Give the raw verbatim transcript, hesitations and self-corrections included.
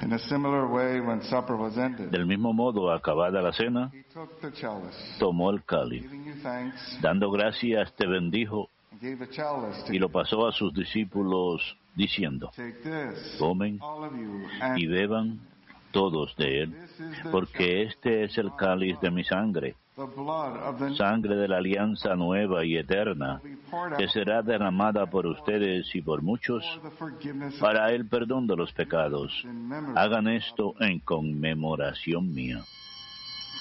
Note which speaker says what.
Speaker 1: In a similar way, when supper was ended,
Speaker 2: Del mismo modo, acabada la cena,
Speaker 1: he took the chalice,
Speaker 2: tomó el cáliz,
Speaker 1: giving you thanks,
Speaker 2: dando gracias, te bendijo
Speaker 1: and gave a chalice to
Speaker 2: y lo pasó a sus discípulos, diciendo:
Speaker 1: take this,
Speaker 2: tomen
Speaker 1: all of you, and
Speaker 2: y beban todos de él,
Speaker 1: this is the
Speaker 2: porque este es el cáliz de mi sangre,
Speaker 1: the blood of the
Speaker 2: sangre de la alianza nueva y eterna,
Speaker 1: will be poured
Speaker 2: que
Speaker 1: out
Speaker 2: será derramada por ustedes y por muchos
Speaker 1: for the forgiveness of
Speaker 2: para el perdón de los pecados.
Speaker 1: sin memory.
Speaker 2: Hagan esto en conmemoración mía.